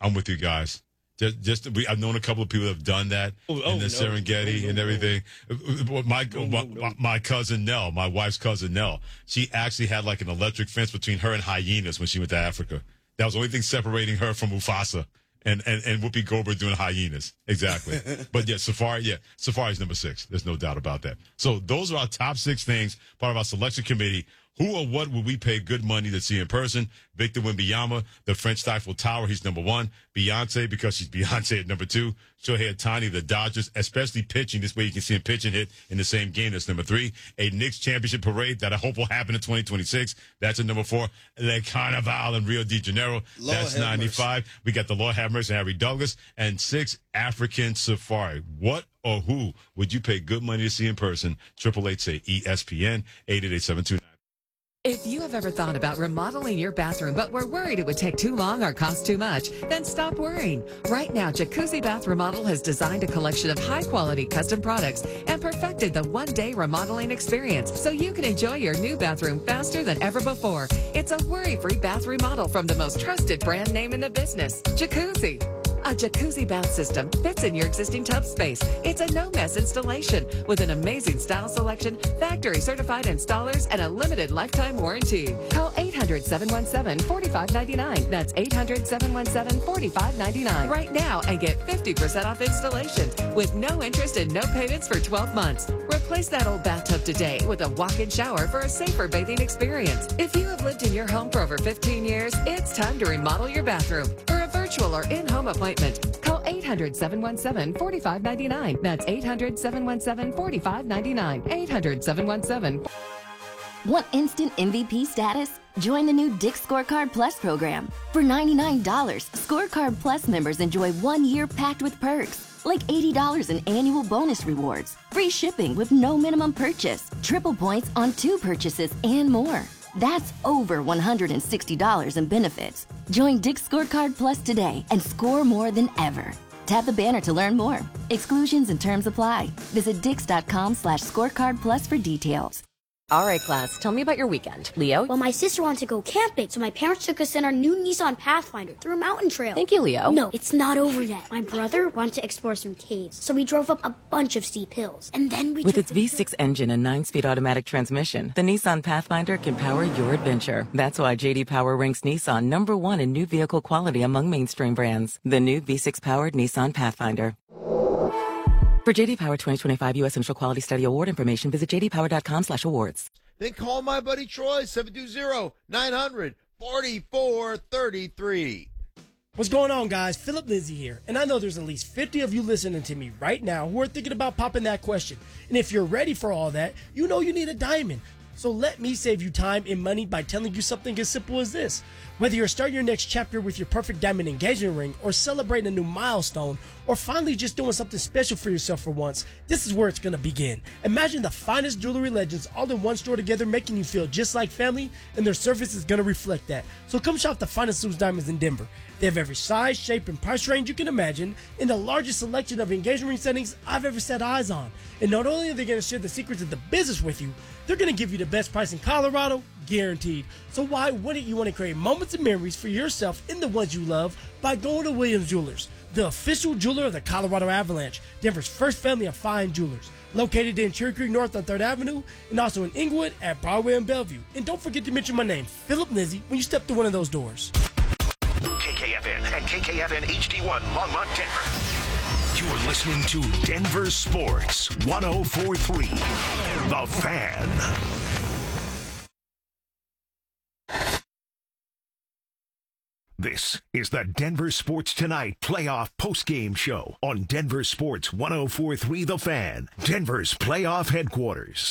I'm with you guys. I've known a couple of people that have done that in the Serengeti and everything. My cousin Nell, my wife's cousin Nell, she actually had like an electric fence between her and hyenas when she went to Africa. That was the only thing separating her from Mufasa and Whoopi Goldberg doing hyenas. Exactly. But Safari's number 6. There's no doubt about that. So those are our top 6 things, part of our selection committee. Who or what would we pay good money to see in person? Victor Wembanyama, the French Eiffel Tower, he's number 1. Beyonce, because she's Beyonce at number 2. Shohei Ohtani, the Dodgers, especially pitching. This way you can see him pitch and hit in the same game. That's number 3. A Knicks championship parade that I hope will happen in 2026. That's at number 4. Le Carnival in Rio de Janeiro. That's 95. We got the Lord have mercy, Harry Douglas. And 6, African Safari. What or who would you pay good money to see in person? 888 say ESPN, 888-729. If you have ever thought about remodeling your bathroom but were worried it would take too long or cost too much, then stop worrying. Right now, Jacuzzi Bath Remodel has designed a collection of high-quality custom products and perfected the one-day remodeling experience so you can enjoy your new bathroom faster than ever before. It's a worry-free bath remodel from the most trusted brand name in the business, Jacuzzi. A jacuzzi bath system fits in your existing tub space. It's a no-mess installation with an amazing style selection, factory-certified installers, and a limited lifetime warranty. Call 800-717-4599. That's 800-717-4599 right now and get 50% off installation with no interest and no payments for 12 months. Replace that old bathtub today with a walk-in shower for a safer bathing experience. If you have lived in your home for over 15 years, it's time to remodel your bathroom. For a virtual or in-home appointment, call 800-717-4599. That's 800-717-4599. 800-717. Want instant MVP status? Join the new Dick's Scorecard Plus program. For $99, Scorecard Plus members enjoy 1 year packed with perks, like $80 in annual bonus rewards, free shipping with no minimum purchase, triple points on 2 purchases, and more. That's over $160 in benefits. Join Dick's Scorecard Plus today and score more than ever. Tap the banner to learn more. Exclusions and terms apply. Visit dix.com/scorecard plus for details. All right, class, tell me about your weekend. Leo? Well, my sister wanted to go camping, so my parents took us in our new Nissan Pathfinder through a mountain trail. Thank you, Leo. No, it's not over yet. My brother wanted to explore some caves, so we drove up a bunch of steep hills. And then we With its V6 engine and 9-speed automatic transmission, the Nissan Pathfinder can power your adventure. That's why J.D. Power ranks Nissan number 1 in new vehicle quality among mainstream brands. The new V6-powered Nissan Pathfinder. For JD Power 2025 U.S. Central Quality Study Award information, visit jdpower.com/awards. Then call my buddy Troy, 720-900-4433. What's going on, guys? Philip Lindsay here, and I know there's at least 50 of you listening to me right now who are thinking about popping that question. And if you're ready for all that, you know you need a diamond. So let me save you time and money by telling you something as simple as this. Whether you're starting your next chapter with your perfect diamond engagement ring, or celebrating a new milestone, or finally just doing something special for yourself for once, this is where it's going to begin. Imagine the finest jewelry legends all in one store together, making you feel just like family, and their service is going to reflect that. So come shop the finest Suits Diamonds in Denver. They have every size, shape, and price range you can imagine, in the largest selection of engagement ring settings I've ever set eyes on. And not only are they going to share the secrets of the business with you, they're going to give you the best price in Colorado, guaranteed. So why wouldn't you want to create moments and memories for yourself and the ones you love by going to Williams Jewelers, the official jeweler of the Colorado Avalanche, Denver's first family of fine jewelers, located in Cherry Creek North on 3rd Avenue, and also in Inglewood at Broadway and Bellevue. And don't forget to mention my name, Philip Lindsay, when you step through one of those doors. KKFN and KKFN HD1 Longmont, Denver. You're listening to Denver Sports 104.3, The Fan. This is the Denver Sports Tonight playoff postgame show on Denver Sports 104.3 The Fan, Denver's playoff headquarters.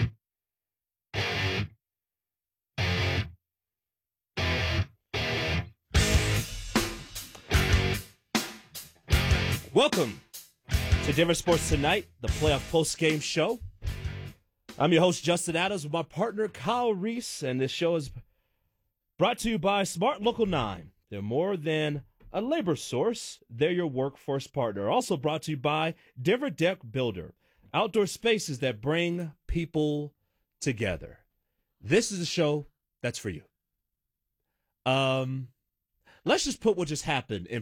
Welcome to Denver Sports Tonight, the playoff postgame show. I'm your host, Justin Adams, with my partner, Kyle Reese, and this show is brought to you by Smart Local 9. They're more than a labor source. They're your workforce partner. Also brought to you by Denver Deck Builder, outdoor spaces that bring people together. This is a show that's for you. Let's just put what just happened in